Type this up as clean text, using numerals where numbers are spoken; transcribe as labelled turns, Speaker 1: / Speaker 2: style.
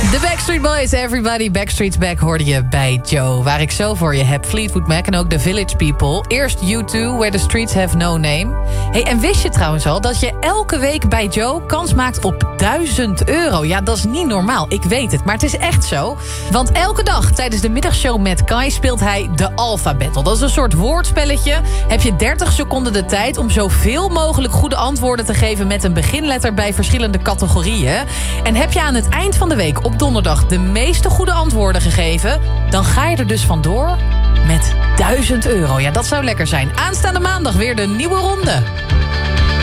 Speaker 1: The Backstreet Boys, Everybody Backstreet's Back hoorde je bij Joe. Waar ik zo voor je heb, Fleetwood Mac en ook The Village People. Eerst U2, Where the Streets Have No Name. Hey, en wist je trouwens al dat je elke week bij Joe kans maakt op €1000? Ja, dat is niet normaal, ik weet het, maar het is echt zo. Want elke dag tijdens de middagshow met Kai speelt hij de Alpha Battle. Dat is een soort woordspelletje. Heb je 30 seconden de tijd om zoveel mogelijk goede antwoorden te geven met een beginletter bij verschillende categorieën. En heb je aan het eind van de week op donderdag de meeste goede antwoorden gegeven, dan ga je er dus vandoor met €1000. Ja, dat zou lekker zijn. Aanstaande maandag weer de nieuwe ronde.